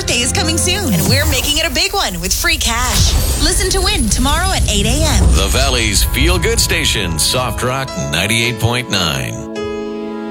birthday is coming soon, and we're making it a big one with free cash. Listen to win tomorrow at 8 a.m. The Valley's feel-good station, Soft Rock 98.9.